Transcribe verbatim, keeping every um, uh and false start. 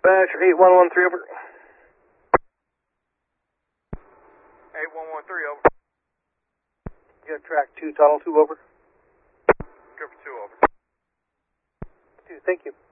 Dispatcher eight one one three over. eight one one three over. You got track two, tunnel two over. Tripper two over. Two, thank you.